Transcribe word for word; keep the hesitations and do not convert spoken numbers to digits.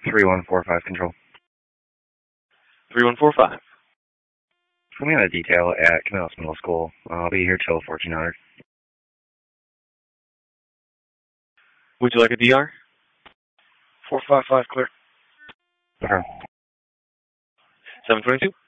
three one four five control. three one four five. I'm going to detail at Camillus Middle School. I'll be here till fourteen hundred. Would you like a D R? four five five, clear. Okay. seven twenty-two.